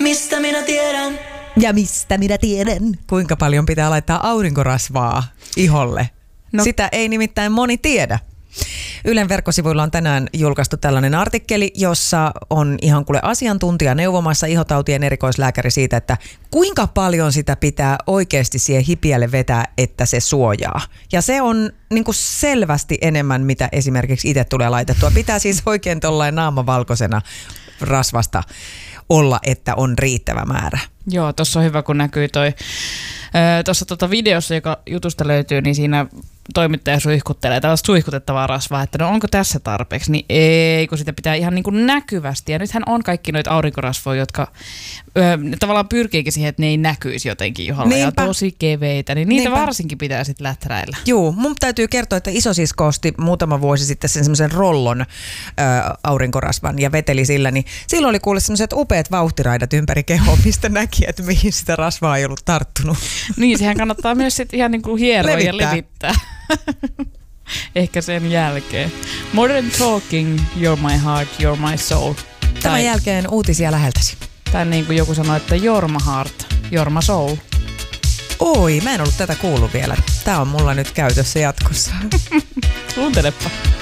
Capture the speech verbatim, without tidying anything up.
mistä minä tiedän. Ja mistä minä tiedän, kuinka paljon pitää laittaa aurinkorasvaa iholle. No. Sitä ei nimittäin moni tiedä. Ylen verkkosivuilla on tänään julkaistu tällainen artikkeli, jossa on ihan kuule asiantuntija neuvomassa ihotautien erikoislääkäri siitä, että kuinka paljon sitä pitää oikeasti siihen hipiälle vetää, että se suojaa. Ja se on niin kuin selvästi enemmän, mitä esimerkiksi itse tulee laitettua. Pitää siis oikein tollain naamavalkoisena rasvasta olla, että on riittävä määrä. Joo, tuossa on hyvä, kun näkyy toi, tuossa tuota videossa, joka jutusta löytyy, niin siinä toimittaja suihkuttelee tällaista suihkutettavaa rasvaa, että no onko tässä tarpeeksi, niin ei, kun sitä pitää ihan niin kuin näkyvästi. Ja nythän on kaikki noita aurinkorasvoja, jotka ö, tavallaan pyrkiikin siihen, että ne ei näkyisi jotenkin iholla. Niinpä. Ja tosi keveitä, niin niitä Niinpä. varsinkin pitää sitten läträillä. Juu, mun täytyy kertoa, että isosisko osti muutama vuosi sitten sen semmoisen rollon ö, aurinkorasvan ja veteli sillä, niin silloin oli kuule semmoiset upeat vauhtiraidat ympäri kehoa, mistä näki, että mihin sitä rasvaa ei ollut tarttunut. Niin, sehän kannattaa myös sitten ihan niin kuin hieroa ja levittää. Ehkä sen jälkeen. Modern Talking, You're My Heart, You're My Soul. Tämän tai, jälkeen uutisia läheltäsi. Tai niin kuin joku sanoi, että You're My Heart, You're My Soul. Oi, mä en ollut tätä kuullut vielä. Tää on mulla nyt käytössä jatkossa. Kuuntelepa.